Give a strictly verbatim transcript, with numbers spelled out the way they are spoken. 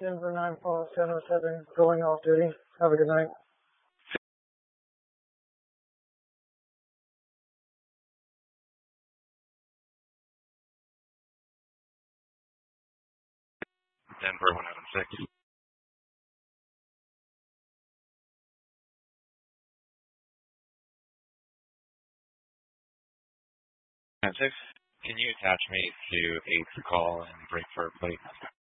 Denver nine four seven seven, going off duty. Have a good night. Denver one seven six. Six. Can you attach me to eight's call and break for everybody?